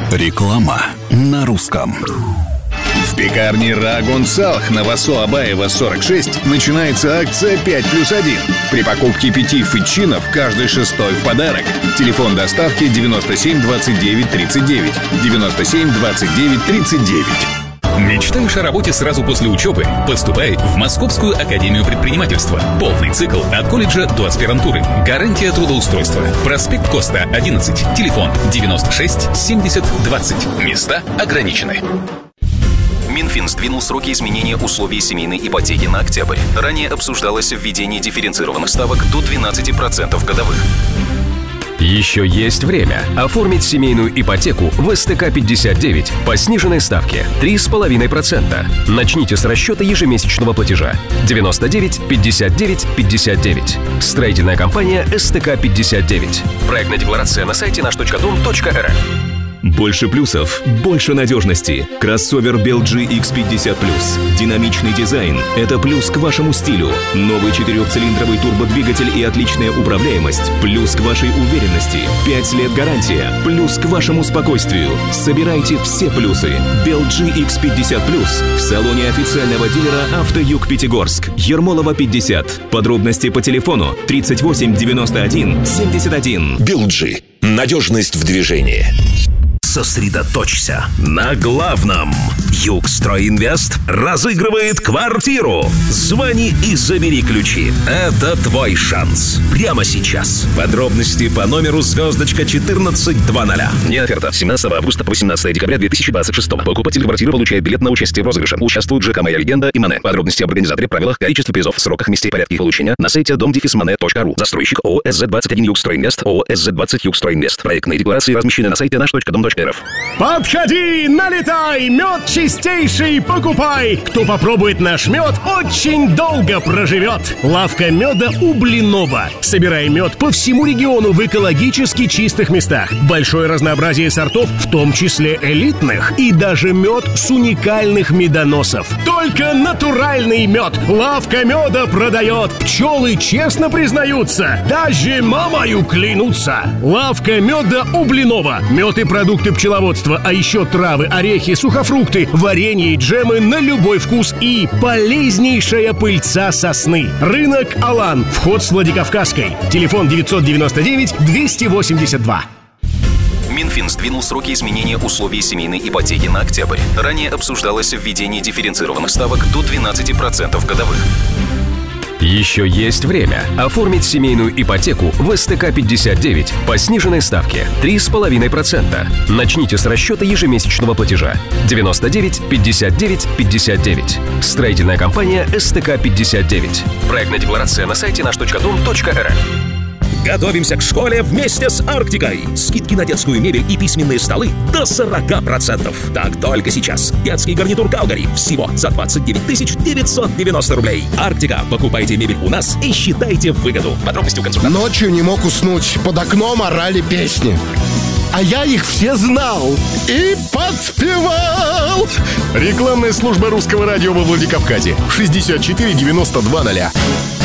Реклама на русском. В пекарне Рагун Салх на Васо Абаева 46 начинается акция 5+1. При покупке 5 фычинов каждый шестой в подарок. Телефон доставки 97 29 39. 97 29 39. Мечтаешь о работе сразу после учебы? Поступай в Московскую академию предпринимательства. Полный цикл от колледжа до аспирантуры. Гарантия трудоустройства. Проспект Коста, 11. Телефон 96 70 20. Места ограничены. Минфин сдвинул сроки изменения условий семейной ипотеки на октябрь. Ранее обсуждалось введение дифференцированных ставок до 12% годовых. Еще есть время оформить семейную ипотеку в СТК-59 по сниженной ставке 3,5%. Начните с расчета ежемесячного платежа 99 59 59. Строительная компания СТК-59. Проектная декларация на сайте наш.дом.рф. Больше плюсов, больше надежности. Кроссовер BLG X50+. Динамичный дизайн – это плюс к вашему стилю. Новый 4-цилиндровый турбодвигатель и отличная управляемость – плюс к вашей уверенности. 5 лет гарантия – плюс к вашему спокойствию. Собирайте все плюсы. BLG X50+. В салоне официального дилера «Автоюг Пятигорск». Ермолова, 50. Подробности по телефону 38 91 71. BLG. Надежность в движении. Сосредоточься на главном. Югстройинвест разыгрывает квартиру. Звони и забери ключи. Это твой шанс. Прямо сейчас. Подробности по номеру звездочка 1420. Не оферта. 17 августа по 18 декабря 2026. Покупатель квартиры получает билет на участие в розыгрыше. Участвуют ЖК «Моя легенда» и МАНЭ. Подробности об организаторе, правилах, количестве призов, сроках, месте и порядке их получения на сайте dom-mane.ru. Застройщик ООО СЗ-21 Югстройинвест, ООО СЗ-20 Югстройинвест. Проектные декларации размещены на сайте наш.дом.рф. Подходи, налетай, мед чистейший покупай. Кто попробует наш мед, очень долго проживет. Лавка меда у Блинова. Собирай мед по всему региону в экологически чистых местах. Большое разнообразие сортов, в том числе элитных. И даже мед с уникальных медоносов. Только натуральный мед. Лавка меда продает. Пчелы честно признаются. Даже мамою клянутся. Лавка меда у Блинова. Мед и продукты пчеловодства, а еще травы, орехи, сухофрукты, варенье и джемы на любой вкус и полезнейшая пыльца сосны. Рынок Алан. Вход с Владикавказской. Телефон 999 282. Минфин сдвинул сроки изменения условий семейной ипотеки на октябрь. Ранее обсуждалось введение дифференцированных ставок до 12% годовых. Еще есть время оформить семейную ипотеку в СТК-59 по сниженной ставке 3,5%. Начните с расчета ежемесячного платежа 99 59 59. Строительная компания СТК-59. Проектная декларация на сайте наш.дом.рф. Готовимся к школе вместе с Арктикой. Скидки на детскую мебель и письменные столы до 40%. Так только сейчас. Детский гарнитур Калгари всего за 29 990 рублей. Арктика. Покупайте мебель у нас и считайте выгоду. Подробности у консультанта. Ночью не мог уснуть. Под окном орали песни. А я их все знал и подпевал. Рекламная служба русского радио во Владикавказе. 64 92 0.